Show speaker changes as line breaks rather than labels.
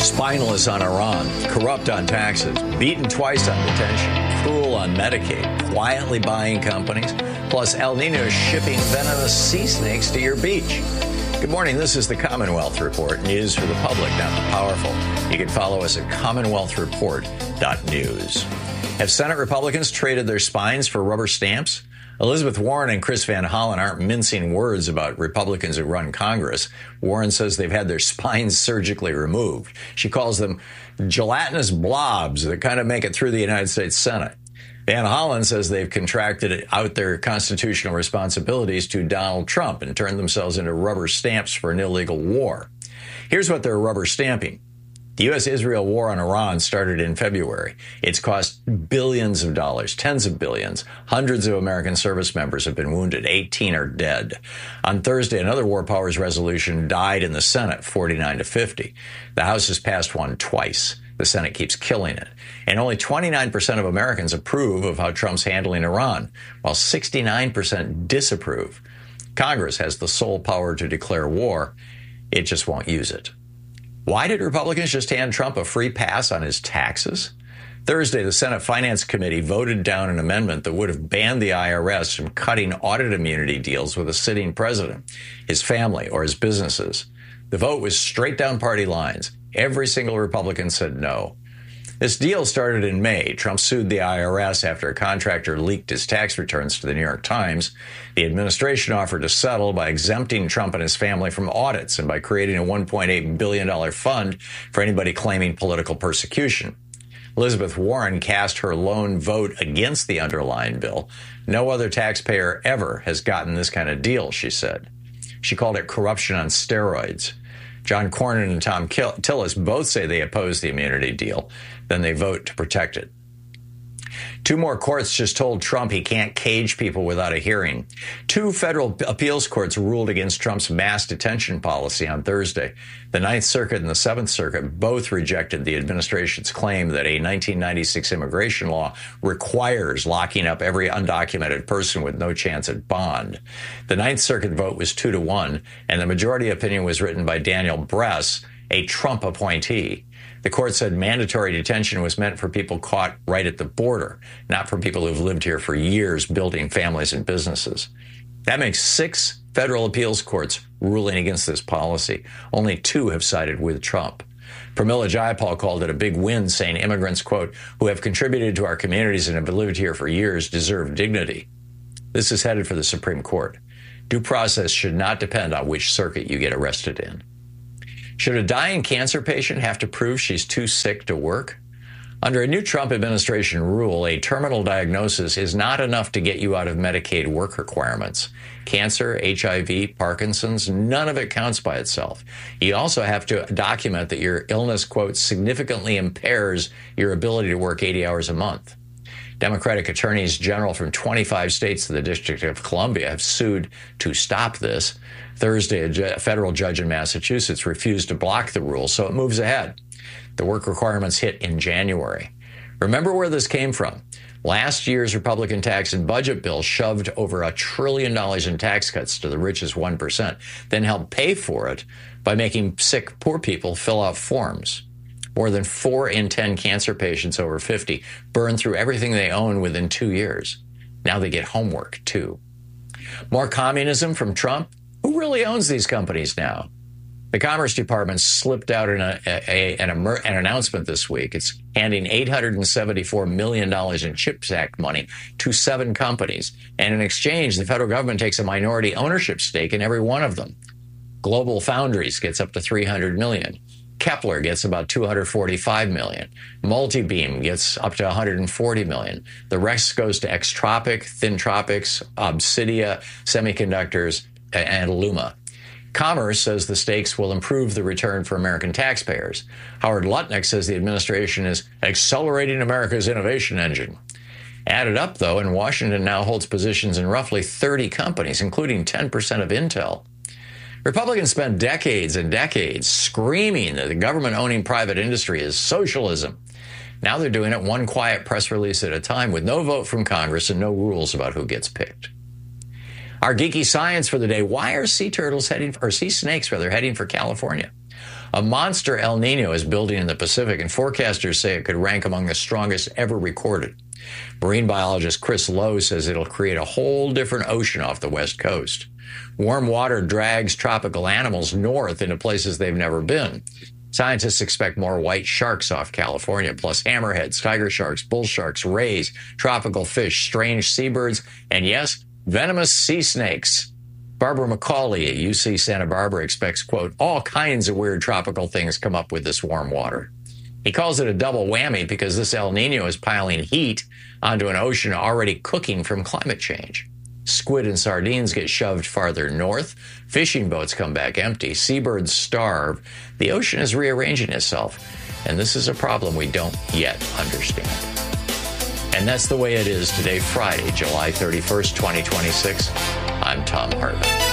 Spineless on Iran, corrupt on taxes, beaten twice on detention, cruel on Medicaid, quietly buying companies, plus El Nino shipping venomous sea snakes to your beach. Good morning. This is the Commonwealth Report, news for the public, not the powerful. You can follow us at commonwealthreport.news. Have Senate Republicans traded their spines for rubber stamps? Elizabeth Warren and Chris Van Hollen aren't mincing words about Republicans who run Congress. Warren says they've had their spines surgically removed. She calls them gelatinous blobs that kind of make it through the United States Senate. Van Hollen says they've contracted out their constitutional responsibilities to Donald Trump and turned themselves into rubber stamps for an illegal war. Here's what they're rubber stamping. The U.S.-Israel war on Iran started in February. It's cost billions of dollars, tens of billions. Hundreds of American service members have been wounded. 18 are dead. On Thursday, another war powers resolution died in the Senate, 49-50. The House has passed one twice. The Senate keeps killing it. And only 29% of Americans approve of how Trump's handling Iran, while 69% disapprove. Congress has the sole power to declare war. It just won't use it. Why did Republicans just hand Trump a free pass on his taxes? Thursday, the Senate Finance Committee voted down an amendment that would have banned the IRS from cutting audit immunity deals with a sitting president, his family, or his businesses. The vote was straight down party lines. Every single Republican said no. This deal started in May. Trump sued the IRS after a contractor leaked his tax returns to the New York Times. The administration offered to settle by exempting Trump and his family from audits and by creating a $1.8 billion fund for anybody claiming political persecution. Elizabeth Warren cast her lone vote against the underlying bill. No other taxpayer ever has gotten this kind of deal, she said. She called it corruption on steroids. John Cornyn and Tom Tillis both say they oppose the immunity deal. Then they vote to protect it. Two more courts just told Trump he can't cage people without a hearing. Two federal appeals courts ruled against Trump's mass detention policy on Thursday. The Ninth Circuit and the Seventh Circuit both rejected the administration's claim that a 1996 immigration law requires locking up every undocumented person with no chance at bond. The Ninth Circuit vote was 2-1, and the majority opinion was written by Daniel Bress, a Trump appointee. The court said mandatory detention was meant for people caught right at the border, not for people who've lived here for years building families and businesses. That makes 6 federal appeals courts ruling against this policy. Only 2 have sided with Trump. Pramila Jayapal called it a big win, saying immigrants, quote, who have contributed to our communities and have lived here for years deserve dignity. This is headed for the Supreme Court. Due process should not depend on which circuit you get arrested in. Should a dying cancer patient have to prove she's too sick to work? Under a new Trump administration rule, a terminal diagnosis is not enough to get you out of Medicaid work requirements. Cancer, HIV, Parkinson's, none of it counts by itself. You also have to document that your illness, quote, significantly impairs your ability to work 80 hours a month. Democratic attorneys general from 25 states and the District of Columbia have sued to stop this. Thursday, a federal judge in Massachusetts refused to block the rule, so it moves ahead. The work requirements hit in January. Remember where this came from. Last year's Republican tax and budget bill shoved over $1 trillion in tax cuts to the richest 1%, then helped pay for it by making sick, poor people fill out forms. More than 4 in 10 cancer patients over 50 burn through everything they own within 2 years. Now they get homework, too. More communism from Trump? Who really owns these companies now? The Commerce Department slipped out an announcement this week. It's handing $874 million in CHIPS Act money to 7 companies. And in exchange, the federal government takes a minority ownership stake in every one of them. Global Foundries gets up to $300 million. Kepler gets about $245 million. Multibeam gets up to $140 million. The rest goes to Extropic, Thintropics, Obsidia, Semiconductors, and Luma. Commerce says the stakes will improve the return for American taxpayers. Howard Lutnick says the administration is accelerating America's innovation engine. Added up, though, and Washington now holds positions in roughly 30 companies, including 10% of Intel. Republicans spent decades and decades screaming that the government owning private industry is socialism. Now they're doing it one quiet press release at a time with no vote from Congress and no rules about who gets picked. Our geeky science for the day: why are sea snakes heading for California? A monster El Nino is building in the Pacific, and forecasters say it could rank among the strongest ever recorded. Marine biologist Chris Lowe says it'll create a whole different ocean off the West Coast. Warm water drags tropical animals north into places they've never been. Scientists expect more white sharks off California, plus hammerheads, tiger sharks, bull sharks, rays, tropical fish, strange seabirds, and yes, venomous sea snakes. Barbara McCauley at UC Santa Barbara expects, quote, all kinds of weird tropical things come up with this warm water. He calls it a double whammy because this El Nino is piling heat onto an ocean already cooking from climate change. Squid and sardines get shoved farther north. Fishing boats come back empty. Seabirds starve. The ocean is rearranging itself. And this is a problem we don't yet understand. And that's the way it is today, Friday, July 31st, 2026. I'm Thom Hartmann.